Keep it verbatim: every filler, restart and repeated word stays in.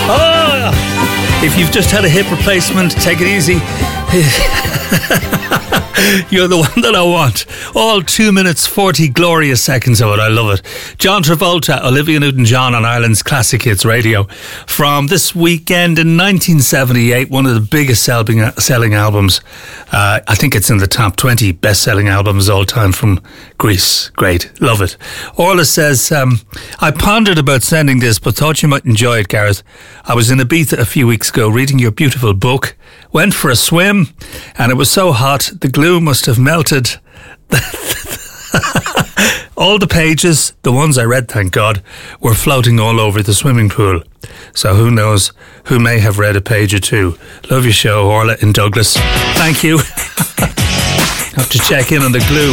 Oh, if you've just had a hip replacement, take it easy. You're the one that I want. All two minutes forty glorious seconds of it. I love it. John Travolta, Olivia Newton-John on Ireland's Classic Hits Radio. From this weekend in nineteen seventy-eight, one of the biggest selling, selling albums. Uh, I think it's in the top twenty best-selling albums of all time from Greece. Great. Love it. Orla says, um, I pondered about sending this, but thought you might enjoy it, Gareth. I was in Ibiza a few weeks ago reading your beautiful book. Went for a swim, and it was so hot, the glue must have melted. All the pages, the ones I read, thank God, were floating all over the swimming pool. So who knows who may have read a page or two. Love your show, Orla in Douglas. Thank you. Have to check in on the glue.